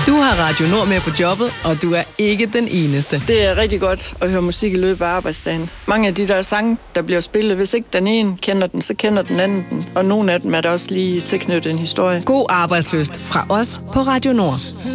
Du har Radio Nord med på jobbet, og du er ikke den eneste. Det er rigtig godt at høre musik i løbet af arbejdsdagen. Mange af de der sange, der bliver spillet, hvis ikke den ene kender den, så kender den anden den. Og nogle af dem er der også lige tilknyttet en historie. God arbejdslyst fra os på Radio Nord.